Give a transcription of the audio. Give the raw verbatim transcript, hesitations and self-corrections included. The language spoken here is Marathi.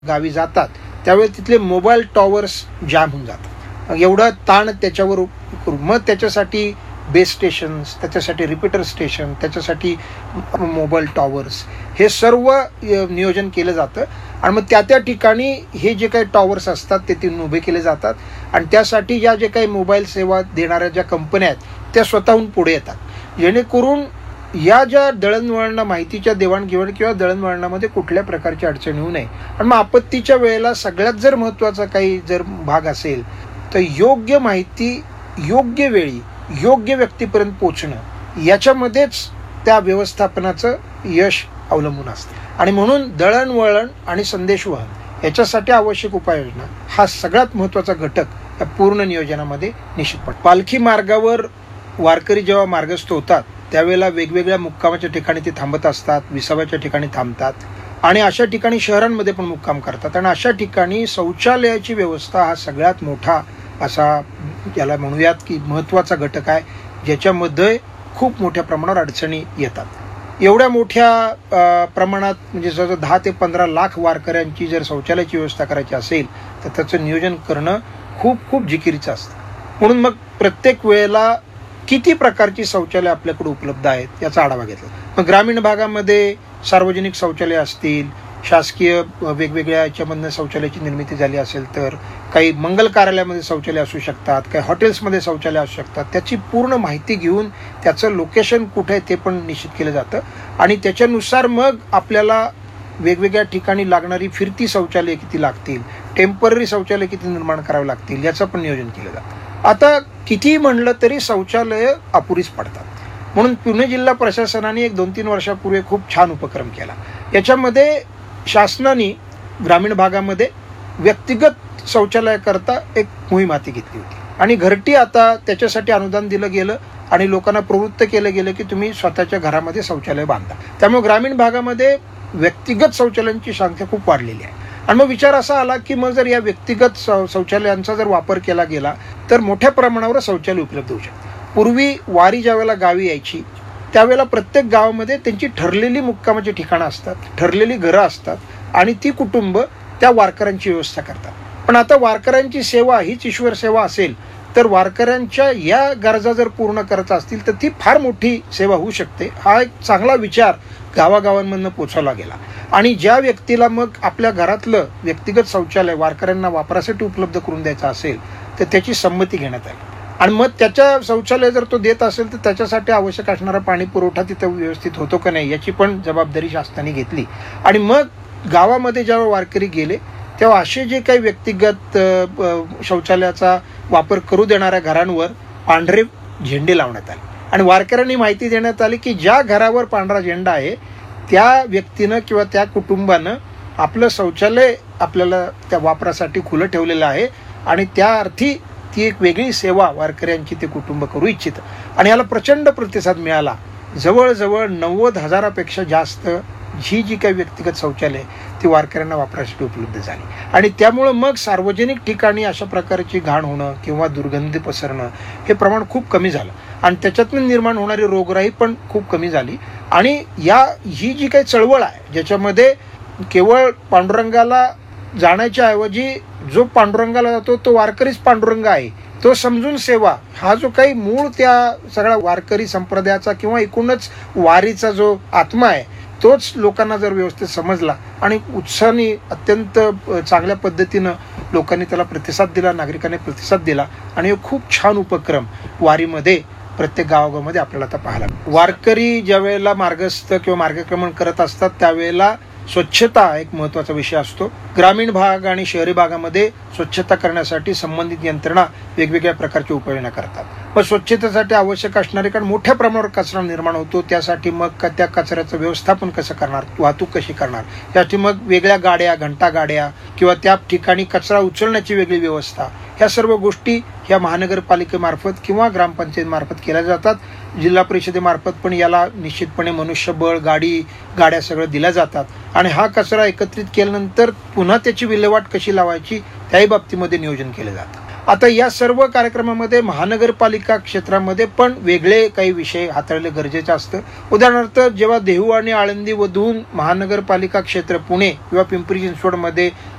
गावी जातात त्यावेळी तिथले मोबाईल टॉवर्स जाम होऊन जातात. एवढा ताण त्याच्यावर करू, मग त्याच्यासाठी बेस स्टेशन्स, त्याच्यासाठी रिपीटर स्टेशन, त्याच्यासाठी मोबाईल टॉवर्स, हे सर्व नियोजन केलं जातं. आणि मग त्या त्या ठिकाणी हे जे काही टॉवर्स असतात ते तिथून उभे केले जातात. आणि त्यासाठी या जे काही मोबाईल सेवा देणाऱ्या ज्या कंपन्या आहेत त्या स्वतःहून पुढे येतात, जेणेकरून या ज्या दळणवळण माहितीच्या देवाणघेवाण किंवा दळणवळणामध्ये कुठल्या प्रकारची अडचण येऊ नये. आणि मग आपत्तीच्या वेळेला सगळ्यात जर महत्त्वाचा काही जर भाग असेल तर योग्य माहिती योग्य वेळी योग्य व्यक्तीपर्यंत पोचणं, याच्यामध्येच त्या व्यवस्थापनाचं यश अवलंबून असते. आणि म्हणून दळणवळण आणि संदेशवहन याच्यासाठी आवश्यक उपाययोजना हा सगळ्यात महत्त्वाचा घटक या पूर्ण नियोजनामध्ये निश्चितपणे. पालखी मार्गावर वारकरी जेव्हा मार्गस्थ होतात त्यावेळेला वेगवेगळ्या मुक्कामाच्या ठिकाणी ते थांबत असतात, विसाव्याच्या ठिकाणी थांबतात आणि अशा ठिकाणी शहरांमध्ये पण मुक्काम करतात. आणि अशा ठिकाणी शौचालयाची व्यवस्था हा सगळ्यात मोठा असा याला म्हणूयात की महत्त्वाचा घटक आहे, ज्याच्यामध्ये खूप मोठ्या प्रमाणावर अडचणी येतात. एवढ्या मोठ्या प्रमाणात म्हणजे जवळ दहा ते पंधरा लाख वारकऱ्यांची जर शौचालयाची व्यवस्था करायची असेल तर त्याचं नियोजन करणं खूप खूप जिकिरीचं असतं. म्हणून मग प्रत्येक वेळेला किती प्रकारची शौचालय आपल्याकडे उपलब्ध आहेत याचा आढावा घेतला. मग ग्रामीण भागामध्ये सार्वजनिक शौचालय असतील, शासकीय वेगवेगळ्या याच्यामधनं शौचालयाची निर्मिती झाली असेल तर, काही मंगल कार्यालयामध्ये शौचालय असू शकतात, काही हॉटेल्समध्ये शौचालय असू शकतात. त्याची पूर्ण माहिती घेऊन त्याचं लोकेशन कुठे आहे ते पण निश्चित केलं जातं. आणि त्याच्यानुसार मग आपल्याला वेगवेगळ्या ठिकाणी लागणारी फिरती शौचालय किती लागतील, टेम्पररी शौचालय किती निर्माण करावे लागतील याचं पण नियोजन केलं जातं. आता कितीही म्हणलं तरी शौचालय अपुरीच पडतात. म्हणून पुणे जिल्हा प्रशासनाने एक दोन तीन वर्षापूर्वी खूप छान उपक्रम केला. याच्यामध्ये शासनाने ग्रामीण भागामध्ये व्यक्तिगत शौचालयाकरता एक मोहीम हाती घेतली होती आणि घरटी आता त्याच्यासाठी अनुदान दिलं गेलं आणि लोकांना प्रवृत्त केलं गेलं की तुम्ही स्वतःच्या घरामध्ये शौचालय बांधा. त्यामुळे ग्रामीण भागामध्ये व्यक्तिगत शौचालयांची संख्या खूप वाढलेली आहे. आणि मग विचार असा आला की मग जर या व्यक्तिगत शौचालयांचा जर वापर केला गेला तर मोठ्या प्रमाणावर शौचालय उपलब्ध होऊ शकते. पूर्वी वारी ज्या वेळेला गावी यायची त्यावेळेला प्रत्येक गावामध्ये त्यांची ठरलेली मुक्कामाची ठिकाणं असतात, ठरलेली घरं असतात आणि ती कुटुंब त्या वारकऱ्यांची व्यवस्था करतात. पण आता वारकऱ्यांची सेवा हीच ईश्वर सेवा असेल तर वारकऱ्यांच्या या गरजा जर पूर्ण करत असतील तर ती फार मोठी सेवा होऊ शकते. हा एक चांगला विचार गावागावांमधनं पोचवला गेला. आणि ज्या व्यक्तीला मग आपल्या घरातलं व्यक्तिगत शौचालय वारकऱ्यांना वापरासाठी उपलब्ध करून द्यायचं असेल तर त्याची संमती घेण्यात आली. आणि मग त्याच्या शौचालय जर तो देत असेल तर त्याच्यासाठी आवश्यक असणारा पाणी पुरवठा तिथं व्यवस्थित होतो का नाही याची पण जबाबदारी शासनाने घेतली. आणि मग गावामध्ये जेव्हा वारकरी गेले तेव्हा असे जे काही व्यक्तिगत शौचालयाचा वापर करू देणाऱ्या घरांवर पांढरे झेंडे लावण्यात आले आणि वारकऱ्यांनी माहिती देण्यात आली की ज्या घरावर पांढरा झेंडा आहे त्या व्यक्तीनं किंवा त्या कुटुंबानं आपलं शौचालय आपल्याला त्या वापरासाठी खुलं ठेवलेलं आहे आणि त्या अर्थी ती एक वेगळी सेवा वारकऱ्यांची ते कुटुंब करू इच्छितं. आणि याला प्रचंड प्रतिसाद मिळाला. जवळजवळ नव्वद हजारापेक्षा जास्त ही जी काही व्यक्तिगत शौचालय ती वारकऱ्यांना वापरासाठी उपलब्ध झाली. आणि त्यामुळं मग सार्वजनिक ठिकाणी अशा प्रकारची घाण होणं किंवा दुर्गंधी पसरणं हे प्रमाण खूप कमी झालं आणि त्याच्यातून निर्माण होणारी रोगराई पण खूप कमी झाली. आणि या ही जी काही चळवळ आहे ज्याच्यामध्ये केवळ पांडुरंगाला जाण्याच्या ऐवजी जो पांडुरंगाला जातो तो वारकरीच पांडुरंग आहे तो समजून सेवा हा जो काही मूळ त्या सगळ्या वारकरी संप्रदायाचा किंवा एकूणच वारीचा जो आत्मा आहे तोच लोकांना जर व्यवस्थित समजला आणि उत्साहाने अत्यंत चांगल्या पद्धतीनं लोकांनी त्याला प्रतिसाद दिला, नागरिकांनी प्रतिसाद दिला आणि खूप छान उपक्रम वारीमध्ये प्रत्येक गावागावामध्ये आपल्याला आता पाहायला. वारकरी ज्या वेळेला मार्गस्थ किंवा मार्गक्रमण करत असतात त्यावेळेला स्वच्छता एक महत्त्वाचा विषय असतो. ग्रामीण भाग आणि शहरी भागामध्ये स्वच्छता करण्यासाठी संबंधित यंत्रणा वेगवेगळ्या प्रकारच्या उपाययोजना करतात. पण स्वच्छतेसाठी आवश्यक असणारे कारण मोठ्या प्रमाणावर कचरा निर्माण होतो त्यासाठी मग त्या कचऱ्याचं व्यवस्थापन कसं करणार, वाहतूक कशी करणार, यासाठी मग वेगळ्या गाड्या, घंटा गाड्या किंवा त्या ठिकाणी कचरा उचलण्याची वेगळी व्यवस्था, ह्या सर्व गोष्टी ह्या महानगरपालिकेमार्फत किंवा ग्रामपंचायतीमार्फत केल्या जातात. जिल्हा परिषदेमार्फत पण याला निश्चितपणे मनुष्यबळ, गाडी गाड्या सगळं दिल्या जातात. आणि हा कचरा एकत्रित केल्यानंतर पुन्हा त्याची विल्हेवाट कशी लावायची त्याही बाबतीमध्ये नियोजन केलं जातं. आता या सर्व कार्यक्रमामध्ये महानगरपालिका क्षेत्रामध्ये पण वेगळे काही विषय हाताळले गरजेचं असतं. उदाहरणार्थ जेव्हा देहू आणि आळंदी मधून महानगरपालिका क्षेत्र पुणे किंवा पिंपरी चिंचवडमध्ये